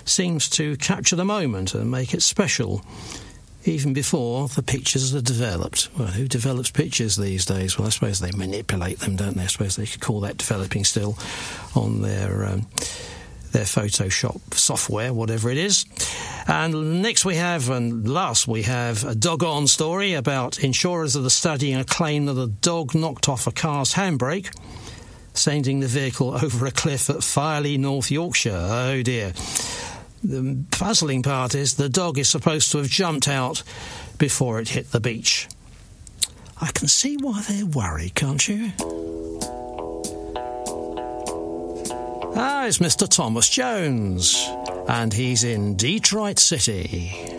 seems to capture the moment and make it special, even before the pictures are developed. Well, who develops pictures these days? Well, I suppose they manipulate them, don't they? I suppose they could call that developing still on their Photoshop software, whatever it is. And next we have, and last we have, a dog-on story about insurers that are studying a claim that a dog knocked off a car's handbrake, sending the vehicle over a cliff at Firely, North Yorkshire. Oh dear. The puzzling part is the dog is supposed to have jumped out before it hit the beach. I can see why they're worried, can't you? It's Mr. Thomas Jones, and he's in Detroit City.